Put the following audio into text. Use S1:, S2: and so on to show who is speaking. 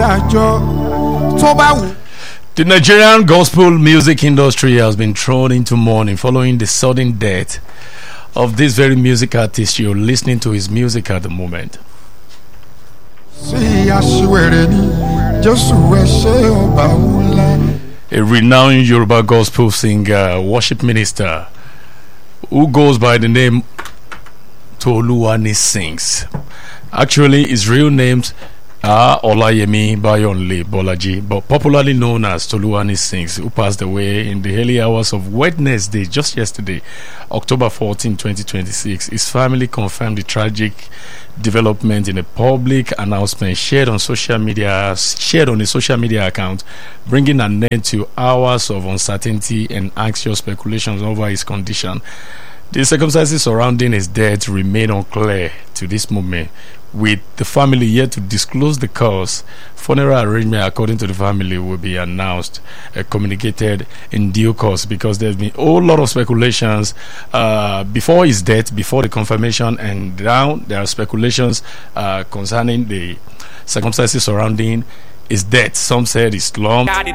S1: The Nigerian gospel music industry has been thrown into mourning following the sudden death of this very music artist. You're listening to his music at the moment. A renowned Yoruba gospel singer, worship minister, who goes by the name Toluwani Sings. Actually, his real names are Olayemi Bayonle Bolaji, but popularly known as Toluwani Sings, who passed away in the early hours of Wednesday, just yesterday, October 14, 2026. His family confirmed the tragic development in a public announcement shared on a social media account, bringing an end to hours of uncertainty and anxious speculations over his condition. The circumstances surrounding his death remain unclear to this moment, with the family yet to disclose the cause. Funeral arrangement, according to the family, will be announced, communicated in due course, because there's been a whole lot of speculations before his death, before the confirmation, and now there are speculations concerning the circumstances surrounding his death. Some said it's long.